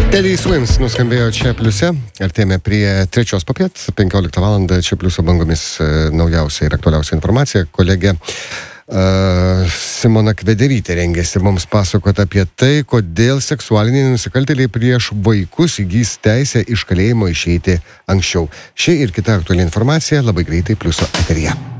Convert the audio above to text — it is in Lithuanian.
Teddy Swims nuskambėjo čia pliuse, artėjame prie 3 popiet, 15 val. Čia pliuso bangomis naujausia ir aktualiausia informacija. Kolegė Simona Kvederytė rengėsi mums pasakoti apie tai, kodėl seksualiniai nusikaltėliai prieš vaikus įgys teisę iš kalėjimo išeiti anksčiau. Ši ir kita aktuali informacija labai greitai pliuso eteryje.